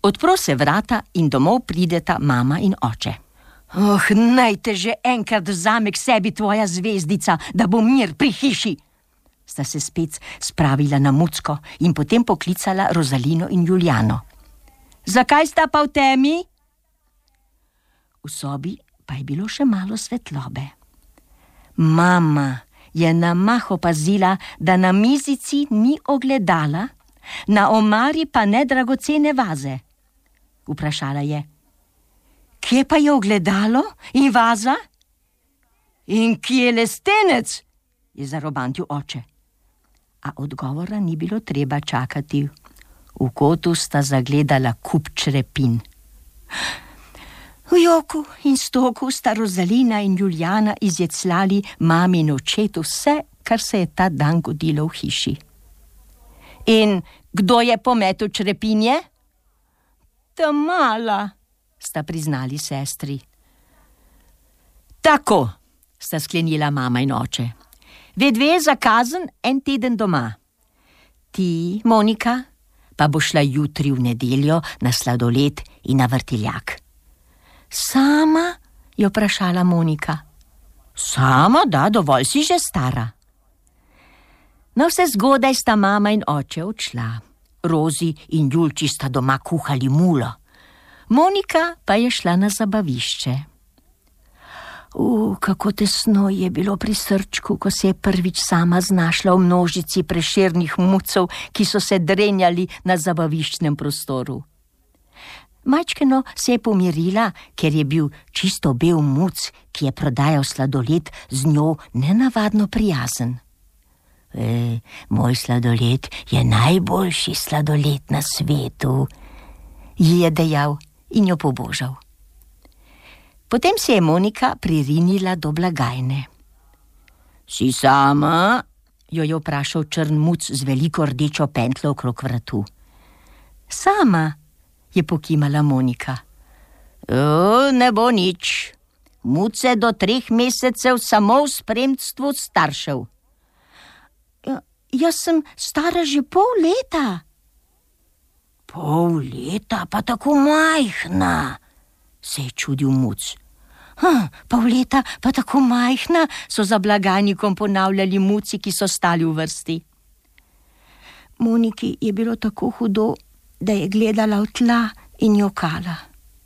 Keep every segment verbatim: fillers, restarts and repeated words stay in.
Odpro se vrata in domov prideta mama in oče. Oh, naj te že enkrat vzame k sebi tvoja zvezdica, da bo mir pri hiši. Sta se spet spravila na mucko in potem poklicala Rozalino in Julijano. Zakaj sta pa v temi? V sobi pa je bilo še malo svetlobe. Mama je na mah opazila, da na mizici ni ogledala, na omari pa ne dragocene vaze. Vprašala je, kje pa je ogledalo in vaza? In kje je lestenec? Je zarobantil oče. A odgovora ni bilo treba čakati. V kotu sta zagledala kup črepin. V joku in stoku sta Rozalina in Julijana izjecljali mami in očetu vse, kar se je ta dan godilo v hiši. In kdo je pometel črepinje? Ta mala, sta priznali sestri. Tako, sta sklenila mama in oče. Vedve za kazen en teden doma. Ti, Monika, pa bo šla jutri v nedeljo na sladoled in na vrtiljak. Sama? Je vprašala Monika. Sama, da, dovolj si že stara. Na vse zgodaj sta mama in oče odšla. Rozi in Julči sta doma kuhali mulo. Monika pa je šla na zabavišče. U, kako tesno je bilo pri srčku, ko se je prvič sama znašla v množici prešernih mucov, ki so se drenjali na zabaviščnem prostoru. Majčkeno se je pomirila, ker je bil čisto bel muc, ki je prodajal sladoled, z njo nenavadno prijazen. E, moj sladoled je najboljši sladoled na svetu, ji je dejal in jo pobožal. Potem se je Monika pririnila do blagajne. Si sama? Jo je vprašal črn muc z veliko rdečo pentlo okrog vratu. Sama, je pokimala Monika. O, ne bo nič. Muce do treh mesecev samo v spremstvu staršev. Ja, jaz sem stara že pol leta. Pol leta, pa tako majhna, se je čudil muc. Hm, pol leta, pa tako majhna, so za blagajnikom ponavljali muci, ki so stali v vrsti. Moniki je bilo tako hudo, da je gledala v tla in jokala.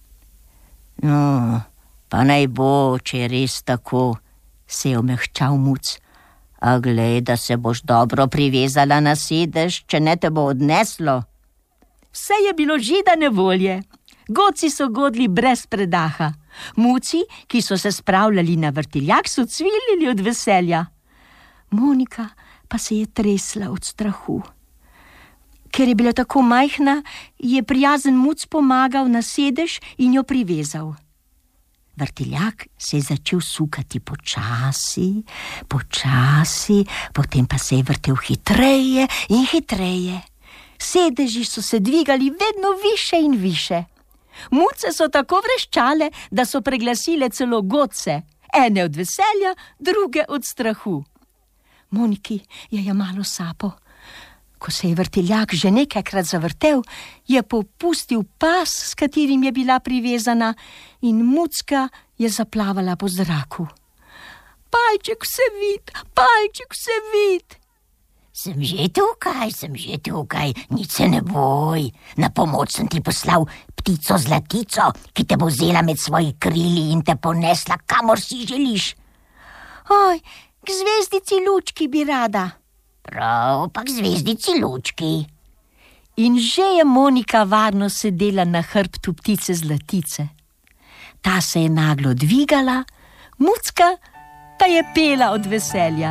No, pa naj bo, če je res tako, se je omehčal muc. A glej, da se boš dobro privezala na sedež, če ne te bo odneslo. Vse je bilo židane volje. Godci so godli brez predaha. Muci, ki so se spravljali na vrtiljak, so cvilili od veselja. Monika pa se je tresla od strahu. Ker je bila tako majhna, je prijazen muc pomagal na sedež in jo privezal. Vrtiljak se je začel sukati počasi, počasi, potem pa se je vrtel hitreje in hitreje. Sedeži so se dvigali vedno više in više. Muce so tako vreščale, da so preglasile celo godce, ene od veselja, druge od strahu. Moniki je jemalo sapo. Ko se je vrtiljak že nekajkrat zavrtel, je popustil pas, s katerim je bila privezana, in mucka je zaplavala po zraku. Palček vse vid, palček vse vid. Sem že tukaj, sem že tukaj, nič se ne boj. Na pomoč sem ti poslal ptico Zlatico, ki te bo vzela med svoji krili in te ponesla, kamor si želiš. Oj, k zvezdici Lučki bi rada. Prav, pa k zvezdici Lučki. In že je Monika varno sedela na hrbtu ptice Zlatice. Ta se je naglo dvigala, mucka pa je pela od veselja.